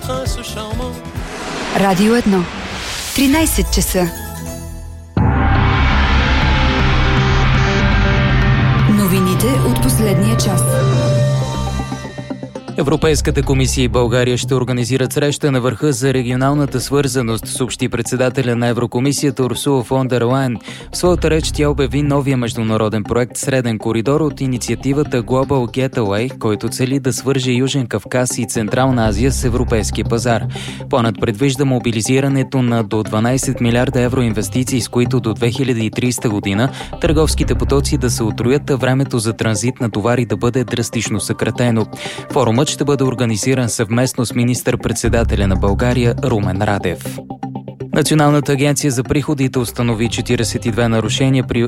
prince charmant. Радио 1. 13 часа. Новините от последния час. Европейската комисия и България ще организират среща на върха за регионалната свързаност, съобщи председателя на Еврокомисията Урсула фон дер Лайен. В своята реч тя обяви новия международен проект Среден коридор от инициативата Global Gateway, който цели да свърже Южен Кавказ и Централна Азия с европейския пазар. Планът предвижда мобилизирането на до 12 милиарда евро инвестиции, с които до 2030 година търговските потоци да се утроят, а времето за транзит на товари да бъде драстично съкратено. Форумът ще бъде организиран съвместно с министър-председателя на България Румен Радев. Националната агенция за приходите установи 42 нарушения при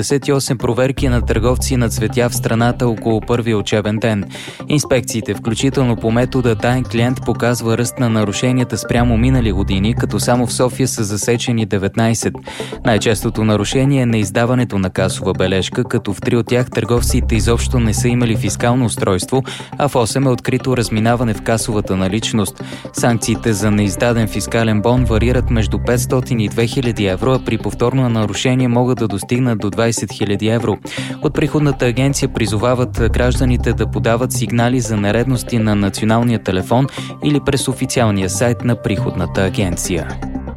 88 проверки на търговци на цветя в страната около първия учебен ден. Инспекциите, включително по метода таен клиент, показва ръст на нарушенията спрямо минали години, като само в София са засечени 19. Най-честото нарушение е неиздаването на касова бележка, като в 3 от тях търговците изобщо не са имали фискално устройство, а в 8 е открито разминаване в касовата наличност. Санкциите за неиздаден фискален бон варират между 500 и 2000 евро, а при повторно нарушение могат да достигнат до 20 000 евро. От приходната агенция призовават гражданите да подават сигнали за нередности на националния телефон или през официалния сайт на приходната агенция.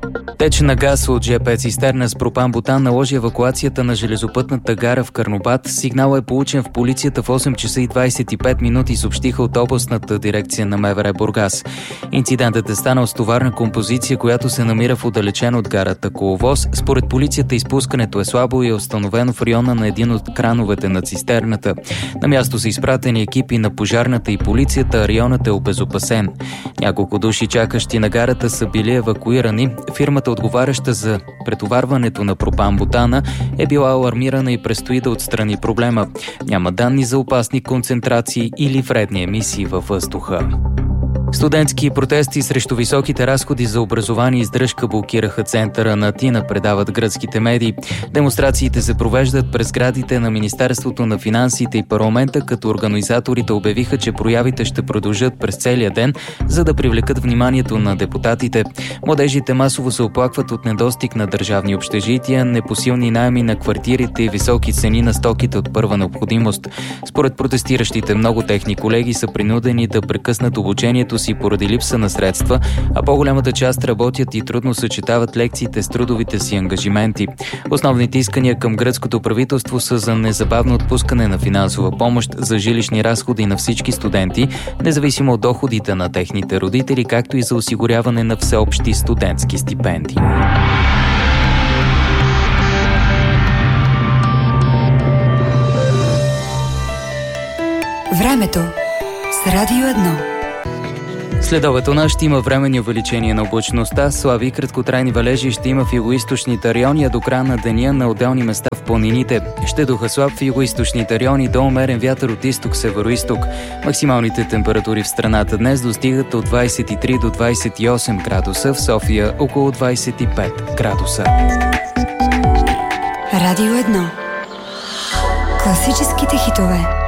Теч на газ от ЖП цистерна с пропан-бутан наложи евакуацията на железопътната гара в Карнобат. Сигналът е получен в полицията в 8 часа и 25 минути, съобщиха от областната дирекция на МВР Бургас. Инцидентът е станал с товарна композиция, която се намира в отдалечен от гарата коловоз. Според полицията изпускането е слабо и е установено в района на един от крановете на цистерната. На място са изпратени екипи на пожарната и полицията, районът е обезопасен. Няколко души, чакащи на гарата, са били евакуирани. Фирмата, отговаряща за претоварването на пропан-бутана, е била алармирана и предстои да отстрани проблема. Няма данни за опасни концентрации или вредни емисии във въздуха. Студентски протести срещу високите разходи за образование и издръжка блокираха центъра на Атина, предават гръцките медии. Демонстрациите се провеждат през сградите на Министерството на финансите и парламента, като организаторите обявиха, че проявите ще продължат през целия ден, за да привлекат вниманието на депутатите. Младежите масово се оплакват от недостиг на държавни общежития, непосилни наеми на квартирите и високи цени на стоките от първа необходимост. Според протестиращите, много техни колеги са принудени да прекъснат обучението си поради липса на средства, а по-голямата част работят и трудно съчетават лекциите с трудовите си ангажименти. Основните искания към гръцкото правителство са за незабавно отпускане на финансова помощ за жилищни разходи на всички студенти, независимо от доходите на техните родители, както и за осигуряване на всеобщи студентски стипендии. Времето с Радио 1. Следобед ще има временни увеличения на облачността, слаби и краткотрайни валежи ще има в югоизточните райони, а до края на деня на отделни места в планините. Ще духа слаб в югоизточните райони до умерен вятър от изток-североизток. Максималните температури в страната днес достигат от 23 до 28 градуса, в София около 25 градуса. Радио 1. Класическите хитове.